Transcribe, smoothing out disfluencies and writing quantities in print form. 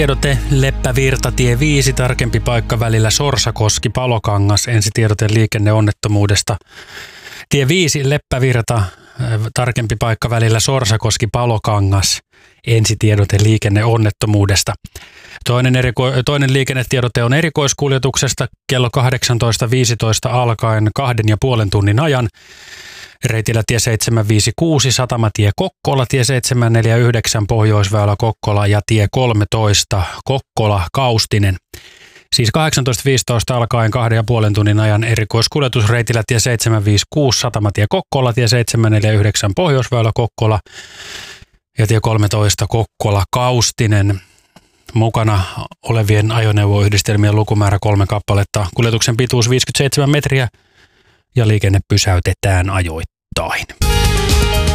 Tiedote Leppävirta tie 5, tarkempi paikka välillä Sorsakoski-Palokangas. Ensitiedote liikenneonnettomuudesta. Tie 5 Leppävirta, tarkempi paikka välillä Sorsakoski-Palokangas. Ensitiedote liikenneonnettomuudesta. Toinen liikennetiedote on erikoiskuljetuksesta kello 18.15 alkaen 2,5 tunnin ajan. Reitillä tie 756, Satamatie Kokkola, tie 749, Pohjoisväylä Kokkola ja tie 13, Kokkola Kaustinen. Siis 18.15 alkaen 2,5 tunnin ajan erikoiskuljetus reitillä tie 756, Satamatie Kokkola, tie 749, Pohjoisväylä Kokkola ja tie 13, Kokkola Kaustinen. Mukana olevien ajoneuvoyhdistelmien lukumäärä 3 kappaletta. Kuljetuksen pituus 57 metriä ja liikenne pysäytetään ajoittain.